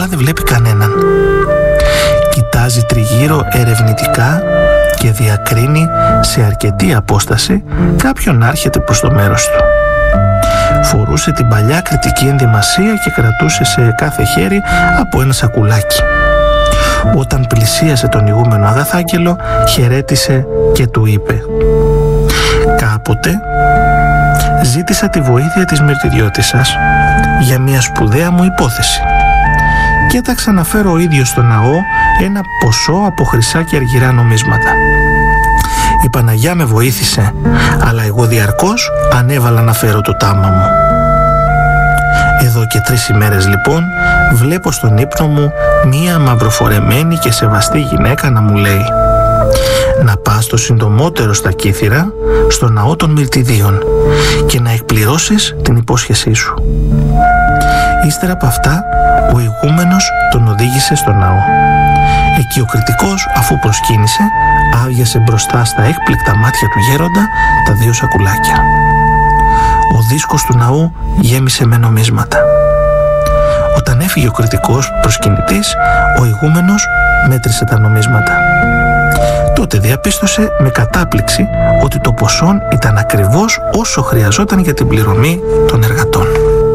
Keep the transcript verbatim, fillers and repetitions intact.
αλλά δεν βλέπει κανέναν. Κοιτάζει τριγύρω ερευνητικά και διακρίνει σε αρκετή απόσταση κάποιον να έρχεται προς το μέρος του. Φορούσε την παλιά κριτική ενδυμασία και κρατούσε σε κάθε χέρι από ένα σακουλάκι. Όταν πλησίασε τον ηγούμενο Αγαθάγγελο, χαιρέτησε και του είπε: «Κάποτε ζήτησα τη βοήθεια της μυρτηριώτισσας για μια σπουδαία μου υπόθεση και έταξα να φέρω ο ίδιος στο ναό ένα ποσό από χρυσά και αργυρά νομίσματα. Η Παναγιά με βοήθησε, αλλά εγώ διαρκώς ανέβαλα να φέρω το τάμα μου. Εδώ και τρεις ημέρες λοιπόν βλέπω στον ύπνο μου μία μαυροφορεμένη και σεβαστή γυναίκα να μου λέει: να πας το συντομότερο στα Κύθυρα, στο ναό των Μυρτιδίων, και να εκπληρώσεις την υπόσχεσή σου». Ύστερα από αυτά ο ηγούμενος τον οδήγησε στο ναό. Εκεί ο κριτικός, αφού προσκύνησε, άδειασε μπροστά στα έκπληκτα μάτια του γέροντα τα δύο σακουλάκια. Ο δίσκος του ναού γέμισε με νομίσματα. Όταν έφυγε ο κριτικός προσκυνητής, ο ηγούμενος μέτρησε τα νομίσματα. Τότε διαπίστωσε με κατάπληξη ότι το ποσό ήταν ακριβώς όσο χρειαζόταν για την πληρωμή των εργατών.